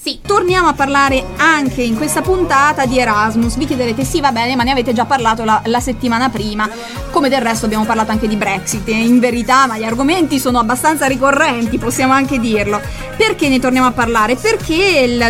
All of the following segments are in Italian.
Sì, torniamo a parlare anche in questa puntata di Erasmus. Vi chiederete, sì va bene, ma ne avete già parlato la settimana prima, come del resto abbiamo parlato anche di Brexit, in verità, ma gli argomenti sono abbastanza ricorrenti, possiamo anche dirlo. Perché ne torniamo a parlare? Perché il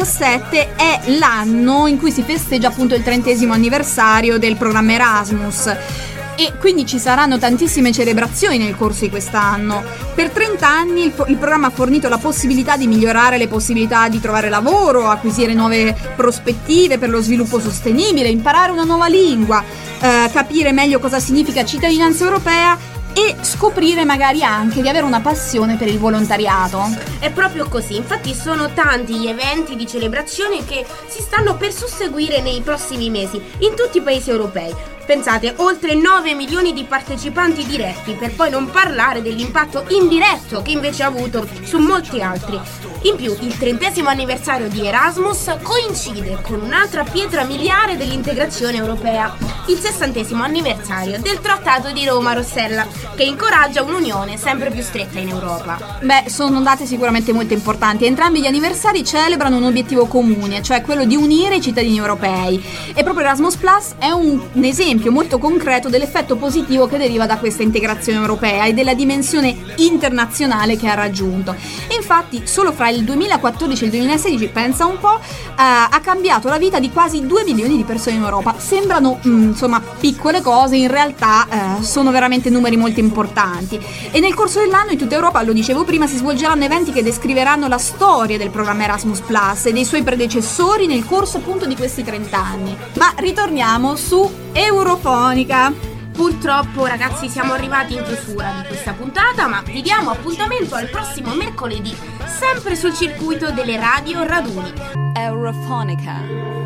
2017 è l'anno in cui si festeggia appunto il 30° anniversario del programma Erasmus. E quindi ci saranno tantissime celebrazioni nel corso di quest'anno. Per 30 anni il programma ha fornito la possibilità di migliorare le possibilità di trovare lavoro, acquisire nuove prospettive per lo sviluppo sostenibile, imparare una nuova lingua, capire meglio cosa significa cittadinanza europea e scoprire magari anche di avere una passione per il volontariato. È proprio così, infatti sono tanti gli eventi di celebrazione che si stanno per susseguire nei prossimi mesi in tutti i paesi europei. Pensate, oltre 9 milioni di partecipanti diretti, per poi non parlare dell'impatto indiretto che invece ha avuto su molti altri. In più, il 30° anniversario di Erasmus coincide con un'altra pietra miliare dell'integrazione europea, il 60° anniversario del Trattato di Roma Rossella, che incoraggia un'unione sempre più stretta in Europa. Beh, sono date sicuramente molto importanti. Entrambi gli anniversari celebrano un obiettivo comune, cioè quello di unire i cittadini europei. E proprio Erasmus Plus è un esempio molto concreto dell'effetto positivo che deriva da questa integrazione europea e della dimensione internazionale che ha raggiunto. E infatti, solo fra il 2014 e il 2016, pensa un po', ha cambiato la vita di quasi 2 milioni di persone in Europa. Sembrano, insomma, piccole cose, in realtà sono veramente numeri molto importanti. E nel corso dell'anno in tutta Europa, lo dicevo prima, si svolgeranno eventi che descriveranno la storia del programma Erasmus Plus e dei suoi predecessori nel corso appunto di questi 30 anni. Ma ritorniamo su Eurofonica. Purtroppo ragazzi siamo arrivati in chiusura di questa puntata, ma vi diamo appuntamento al prossimo mercoledì, sempre sul circuito delle radio raduni. Eurofonica.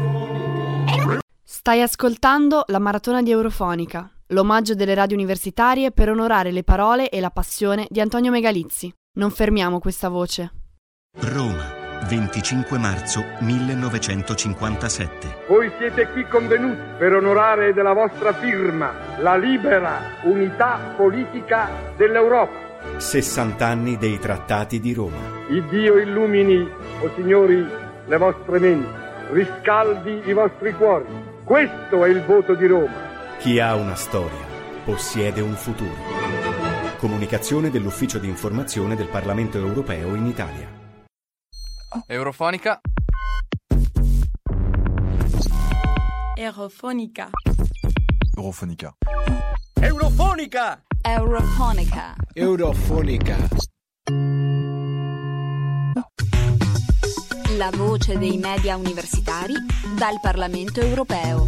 Stai ascoltando la maratona di Eurofonica, l'omaggio delle radio universitarie per onorare le parole e la passione di Antonio Megalizzi. Non fermiamo questa voce. Roma, 25 marzo 1957. Voi siete qui convenuti per onorare della vostra firma la libera unità politica dell'Europa. 60 anni dei trattati di Roma. Il Dio illumini, o signori, le vostre menti, riscaldi i vostri cuori. Questo è il voto di Roma. Chi ha una storia possiede un futuro. Comunicazione dell'Ufficio di informazione del Parlamento Europeo in Italia. Eurofonica. Eurofonica. Eurofonica. Eurofonica. Eurofonica. Eurofonica. La voce dei media universitari dal Parlamento Europeo.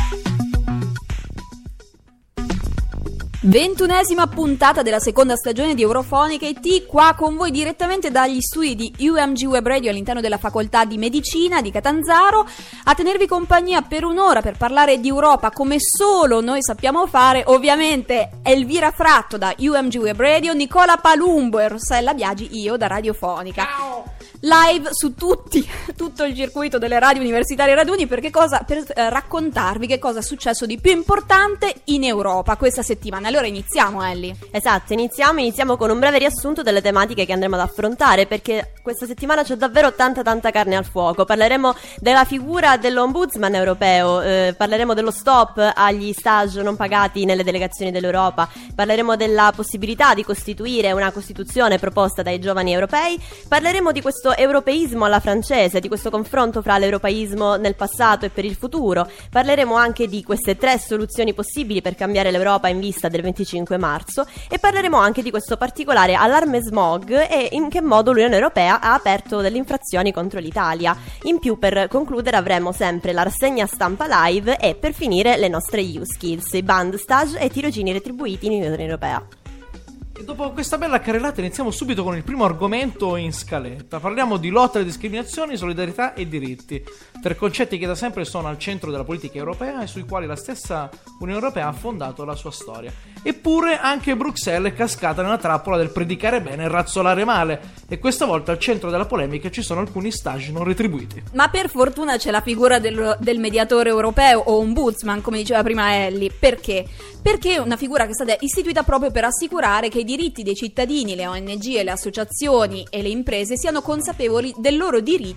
21ª puntata della seconda stagione di Eurofonica IT, qua con voi direttamente dagli studi di UMG Web Radio all'interno della facoltà di medicina di Catanzaro, a tenervi compagnia per un'ora per parlare di Europa come solo noi sappiamo fare. Ovviamente Elvira Fratto da UMG Web Radio, Nicola Palumbo e Rossella Biagi, io da Radiofonica. Ciao! Live su tutto il circuito delle radio universitarie raduni per raccontarvi che cosa è successo di più importante in Europa questa settimana. Allora iniziamo, Ellie. Esatto, iniziamo con un breve riassunto delle tematiche che andremo ad affrontare, perché questa settimana c'è davvero tanta carne al fuoco. Parleremo della figura dell'ombudsman europeo, parleremo dello stop agli stage non pagati nelle delegazioni dell'Europa, parleremo della possibilità di costituire una costituzione proposta dai giovani europei, parleremo di questo europeismo alla francese, di questo confronto fra l'europeismo nel passato e per il futuro, parleremo anche di queste 3 soluzioni possibili per cambiare l'Europa in vista del 25 marzo e parleremo anche di questo particolare allarme smog e in che modo l'Unione Europea ha aperto delle infrazioni contro l'Italia. In più, per concludere, avremo sempre la rassegna stampa live e per finire le nostre EU skills, i band, stage e tirocini retribuiti in Unione Europea. E dopo questa bella carrellata iniziamo subito con il primo argomento in scaletta. Parliamo di lotta alle discriminazioni, solidarietà e diritti, 3 concetti che da sempre sono al centro della politica europea e sui quali la stessa Unione Europea ha fondato la sua storia. Eppure anche Bruxelles è cascata nella trappola del predicare bene e razzolare male, e questa volta al centro della polemica ci sono alcuni stage non retribuiti. Ma per fortuna c'è la figura del mediatore europeo o ombudsman, come diceva prima Ellie. Perché? Perché è una figura che è stata istituita proprio per assicurare che i diritti dei cittadini, le ONG e le associazioni e le imprese siano consapevoli del loro diritto